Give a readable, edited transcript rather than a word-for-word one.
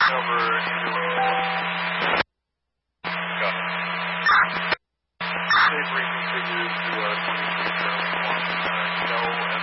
over got it. Safe reconfigured to 22.1. No